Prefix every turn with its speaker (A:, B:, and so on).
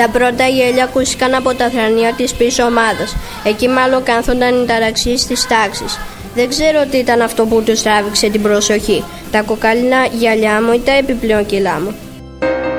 A: Τα πρώτα γέλια ακούστηκαν από τα θρανία της πίσω ομάδας. Εκεί μάλλον κάθονταν οι ταραξίες της τάξης. Δεν ξέρω τι ήταν αυτό που τους τράβηξε την προσοχή. Τα κοκάλινα γυαλιά μου ή τα επιπλέον κιλά μου.